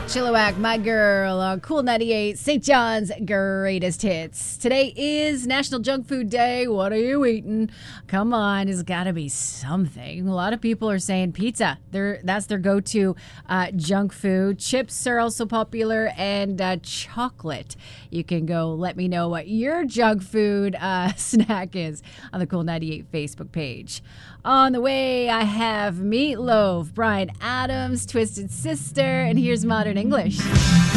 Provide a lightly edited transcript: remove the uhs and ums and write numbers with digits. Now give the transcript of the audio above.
Chilliwack, my girl, on Cool 98, St. John's greatest hits. Today is National Junk Food Day. What are you eating? Come on, it's got to be something. A lot of people are saying pizza. That's their go-to junk food. Chips are also popular, and chocolate. You can go let me know what your junk food snack is on the Cool 98 Facebook page. On the way, I have Meatloaf, Bryan Adams, Twisted Sister, and here's Modern English.